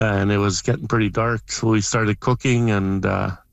and it was getting pretty dark. So we started cooking, and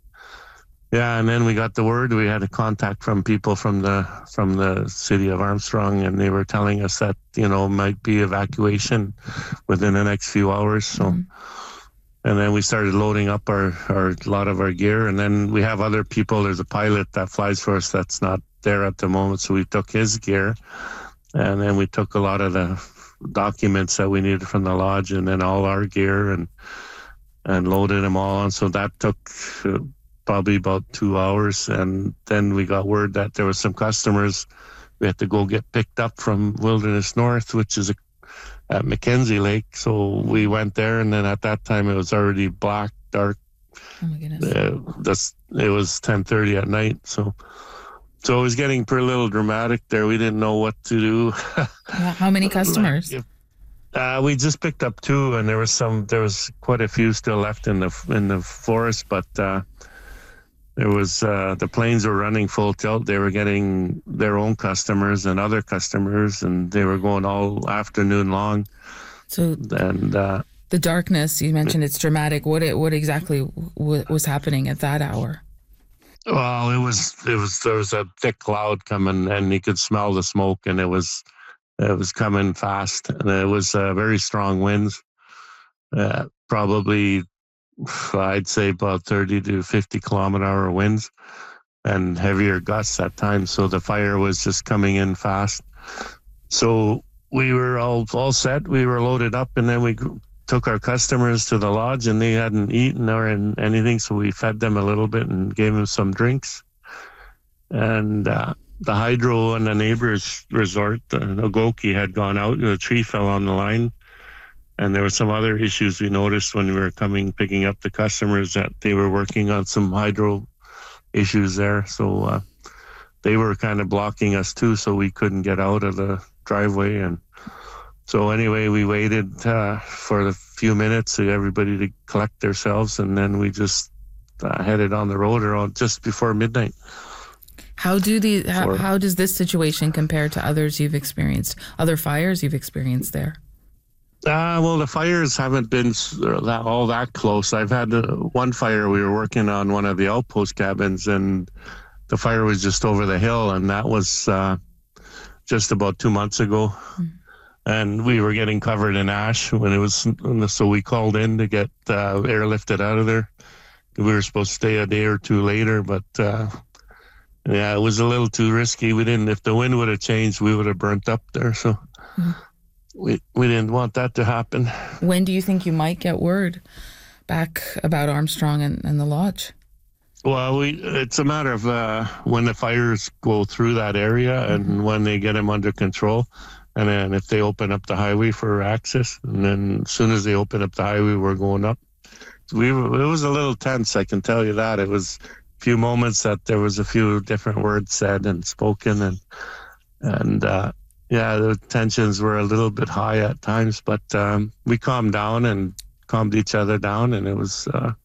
and then we got the word. We had a contact from people from the city of Armstrong, and they were telling us that might be evacuation within the next few hours. So, and then we started loading up our lot of our gear, and then we have other people. There's a pilot that flies for us that's not there at the moment, so we took his gear, and then we took a lot of the documents that we needed from the lodge, and then all our gear, and loaded them all on. So that took probably about 2 hours, and then we got word that there was some customers we had to go get picked up from Wilderness North, which is at Mackenzie Lake. So we went there, and then at that time it was already black, dark. Oh my goodness! It was 10:30 at night, so it was getting pretty little dramatic there. We didn't know what to do. Yeah, how many customers? We just picked up 2, and there was quite a few still left in the forest, but there was the planes were running full tilt. They were getting their own customers and other customers, and they were going all afternoon long. So the darkness, you mentioned it's dramatic. What exactly was happening at that hour? Well, there was a thick cloud coming, and you could smell the smoke, and it was coming fast, and it was very strong winds, probably I'd say about 30 to 50 kilometer-hour winds, and heavier gusts at times. So the fire was just coming in fast. So we were all set. We were loaded up, and then we took our customers to the lodge, and they hadn't eaten or anything, so we fed them a little bit and gave them some drinks. And the hydro and the neighbor's resort, the Ogoki, had gone out, and a tree fell on the line. And there were some other issues we noticed when we were picking up the customers, that they were working on some hydro issues there. So they were kind of blocking us too, so we couldn't get out of the driveway. And so anyway, we waited for a few minutes for everybody to collect themselves, and then we just headed on the road around just before midnight. How does this situation compare to others you've experienced, other fires you've experienced there? Well, the fires haven't been all that close. I've had one fire. We were working on one of the outpost cabins, and the fire was just over the hill, and that was just about 2 months ago. And we were getting covered in ash when it was, so we called in to get airlifted out of there. We were supposed to stay a day or two later, but it was a little too risky. If the wind would have changed, we would have burnt up there. So we didn't want that to happen. When do you think you might get word back about Armstrong and the lodge? Well, it's a matter of when the fires go through that area and when they get them under control. And then if they open up the highway for access, and then as soon as they open up the highway, we're going up. It was a little tense, I can tell you that. It was a few moments that there was a few different words said and spoken, and the tensions were a little bit high at times, but we calmed down and calmed each other down, and it's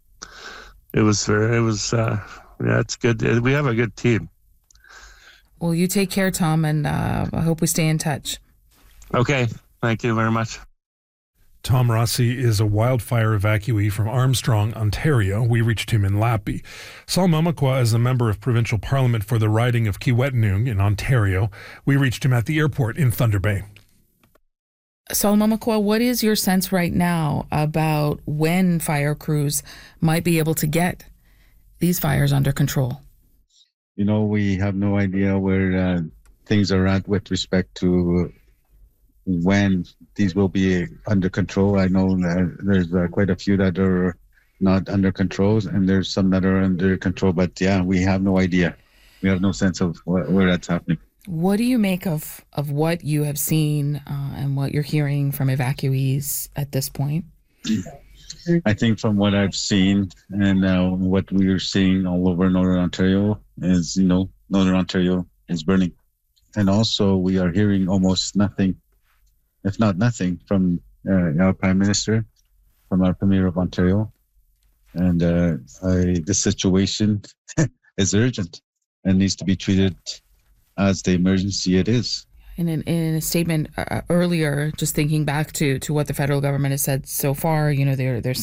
good. We have a good team. Well, you take care, Tom, and I hope we stay in touch. Okay, thank you very much. Tom Rossi is a wildfire evacuee from Armstrong, Ontario. We reached him in Lappy. Sol Mamakwa is a member of provincial parliament for the riding of Kiiwetinoong in Ontario. We reached him at the airport in Thunder Bay. Sol Mamakwa, what is your sense right now about when fire crews might be able to get these fires under control? We have no idea where things are at with respect to when these will be under control. I know that there's quite a few that are not under control, and there's some that are under control. But we have no idea. We have no sense of where that's happening. What do you make of what you have seen and what you're hearing from evacuees at this point? I think from what I've seen and what we are seeing all over Northern Ontario is, Northern Ontario is burning. And also we are hearing almost nothing, if not nothing, from our Prime Minister, from our Premier of Ontario. And the situation is urgent and needs to be treated as the emergency it is. in a statement earlier, just thinking back to what the federal government has said so far, they're